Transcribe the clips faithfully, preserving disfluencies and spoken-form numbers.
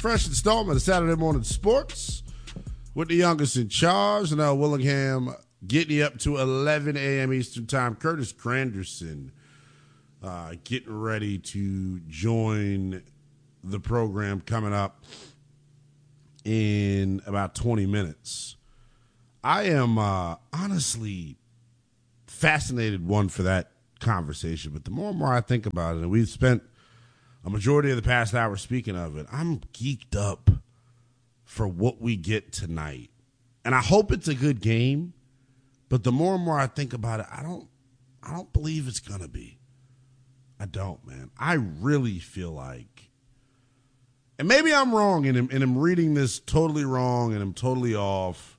fresh installment of Saturday Morning Sports with the youngest in charge, Now Willingham, getting you up to eleven a.m. Eastern Time. Curtis Granderson uh, getting ready to join the program coming up in about twenty minutes. I am uh, honestly fascinated, one, for that conversation, but the more and more I think about it, and we've spent a majority of the past hour speaking of it, I'm geeked up for what we get tonight. And I hope it's a good game, but the more and more I think about it, I don't I don't believe it's going to be. I don't, man. I really feel like, and maybe I'm wrong and I'm, and I'm reading this totally wrong and I'm totally off.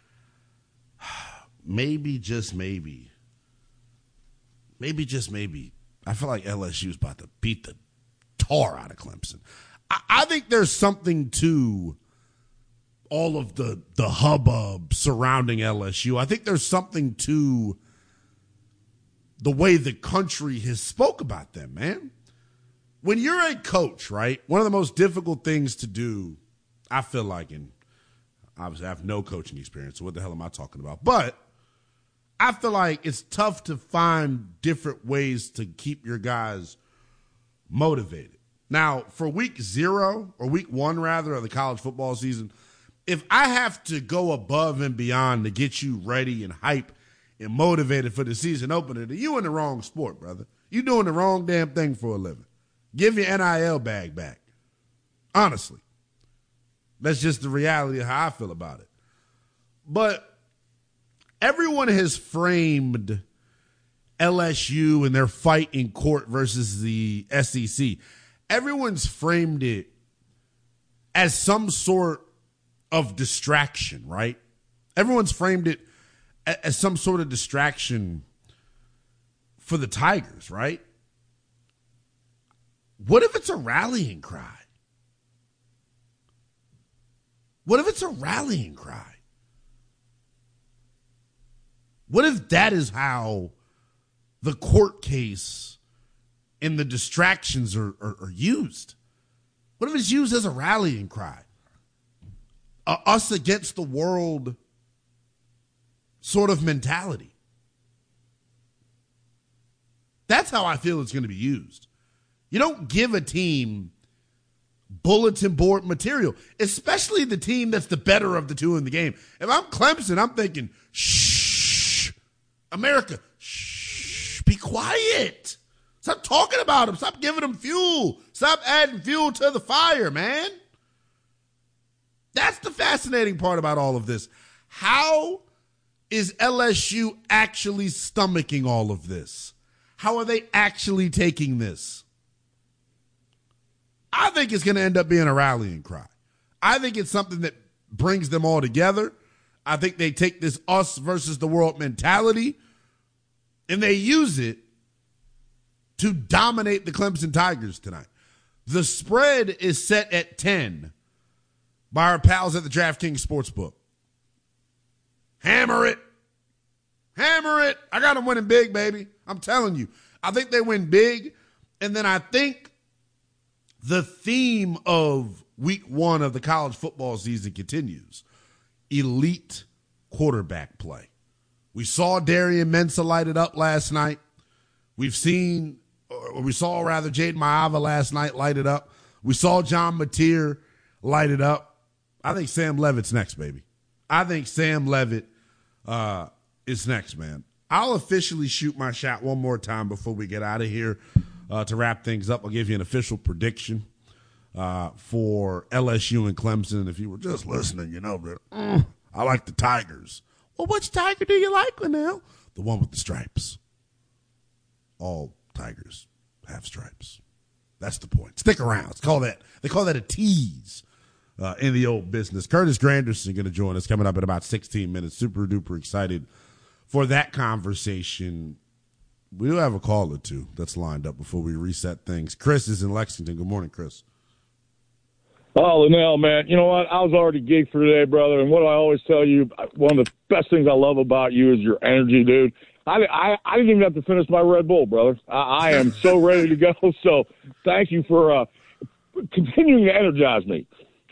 Maybe, just maybe, maybe, just maybe, I feel like L S U is about to beat the tar out of Clemson. I, I think there's something to all of the, the hubbub surrounding L S U. I think there's something to the way the country has spoke about them, man. When you're a coach, right, one of the most difficult things to do, I feel like, and obviously I have no coaching experience, so what the hell am I talking about? But I feel like it's tough to find different ways to keep your guys motivated. Now, for week zero, or week one, rather, of the college football season, if I have to go above and beyond to get you ready and hype and motivated for the season opener, then you in the wrong sport, brother. You doing the wrong damn thing for a living. Give your N I L bag back. Honestly. That's just the reality of how I feel about it. But everyone has framed L S U and their fight in court versus the S E C. Everyone's framed it as some sort of distraction, right? Everyone's framed it as some sort of distraction for the Tigers, right? What if it's a rallying cry? What if it's a rallying cry? What if that is how the court case and the distractions are, are, are used? What if it's used as a rallying cry? A us against the world sort of mentality. That's how I feel it's going to be used. You don't give a team bulletin board material, especially the team that's the better of the two in the game. If I'm Clemson, I'm thinking, shh, America, shh, be quiet. Stop talking about them. Stop giving them fuel. Stop adding fuel to the fire, man. That's the fascinating part about all of this. How is L S U actually stomaching all of this? How are they actually taking this? I think it's going to end up being a rallying cry. I think it's something that brings them all together. I think they take this us versus the world mentality and they use it to dominate the Clemson Tigers tonight. The spread is set at ten by our pals at the DraftKings Sportsbook. Hammer it. Hammer it. I got them winning big, baby. I'm telling you. I think they win big. And then I think the theme of week one of the college football season continues. Elite quarterback play. We saw Darian Mensah light it up last night. We've seen, or we saw rather, Jaden Maava last night light it up. We saw John Mateer light it up. I think Sam Levitt's next, baby. I think Sam Levitt uh, is next, man. I'll officially shoot my shot one more time before we get out of here. Uh, to wrap things up, I'll give you an official prediction uh, for L S U and Clemson. And if you were just listening, you know that mm, I like the Tigers. Well, which Tiger do you like, Linnell? The one with the stripes. All Tigers have stripes. That's the point. Stick around. Let's call that. They call that a tease uh, in the old business. Curtis Granderson going to join us coming up in about sixteen minutes. Super duper excited for that conversation. We do have a call or two that's lined up before we reset things. Chris is in Lexington. Good morning, Chris. Oh, Linnell, man. You know what? I was already geeked for today, brother. And what do I always tell you? One of the best things I love about you is your energy, dude. I, I, I didn't even have to finish my Red Bull, brother. I, I am so ready to go. So thank you for uh, continuing to energize me.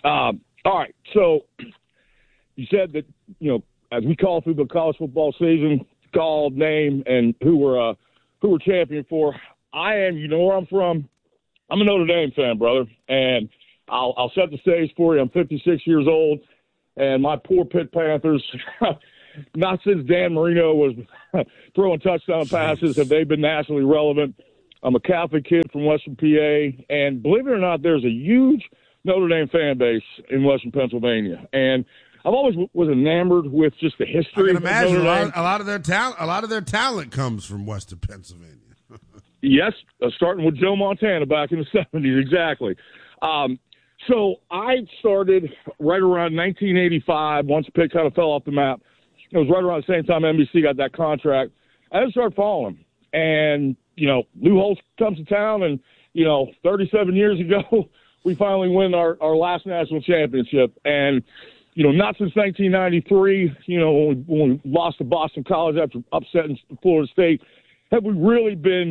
Um, all right, so you said that, you know, as we call through the college football season, called, name, and who we're uh, who we're champion for. I am, you know where I'm from. I'm a Notre Dame fan, brother, and I'll, I'll set the stage for you. I'm fifty-six years old, and my poor Pitt Panthers, not since Dan Marino was throwing touchdown passes have they been nationally relevant. I'm a Catholic kid from Western P A, and believe it or not, there's a huge Notre Dame fan base in Western Pennsylvania, and I've always w- was enamored with just the history. I can imagine of a Notre lot, Dame. of, a lot of their talent. A lot of their talent comes from Western Pennsylvania. Yes, uh, starting with Joe Montana back in the seventies, exactly. Um, so I started right around nineteen eighty-five. Once Pitt kind of fell off the map, it was right around the same time N B C got that contract. I just started following him, and you know, Lou Holtz comes to town, and you know, thirty-seven years ago, we finally win our, our last national championship, and you know, not since nineteen ninety-three, you know, when we, when we lost to Boston College after upsetting Florida State, have we really been